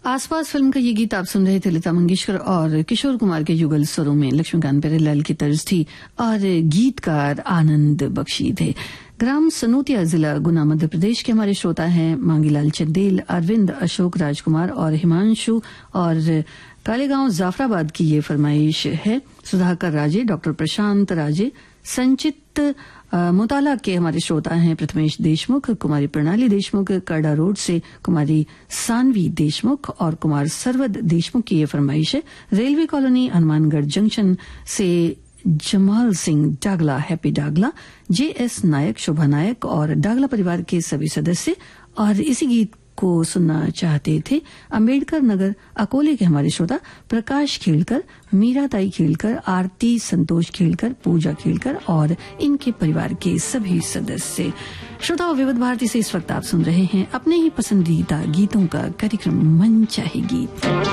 आसपास फिल्म का ये गीत आप सुन रहे थे लता मंगेशकर और किशोर कुमार के युगल स्वरों में। लक्ष्मीकांत प्यारेलाल की तर्ज थी और गीतकार आनंद बख्शी थे। ग्राम सनोतिया जिला गुना मध्य प्रदेश के हमारे श्रोता हैं मांगीलाल चंदेल, अरविंद, अशोक राजकुमार और हिमांशु। और कालेगांव जाफराबाद की ये फरमाइश है सुधाकर राजे, डॉक्टर प्रशांत राजे, संचित मुताला के हमारे श्रोता हैं प्रथमेश देशमुख, कुमारी प्रणाली देशमुख, करडा रोड से कुमारी सानवी देशमुख और कुमार सरवद देशमुख की ये फरमाइश है। रेलवे कॉलोनी हनुमानगढ़ जंक्शन से जमाल सिंह डागला, हैप्पी डागला, जेएस नायक, शोभा नायक और डागला परिवार के सभी सदस्य। और इसी गीत को सुनना चाहते थे अंबेडकर नगर अकोले के हमारे श्रोता प्रकाश खेलकर, मीराताई खेलकर, आरती संतोष खेलकर, पूजा खेलकर और इनके परिवार के सभी सदस्य। श्रोता विविध भारती से इस वक्त आप सुन रहे हैं अपने ही पसंदीदा गीतों का कार्यक्रम मन चाहे गीत।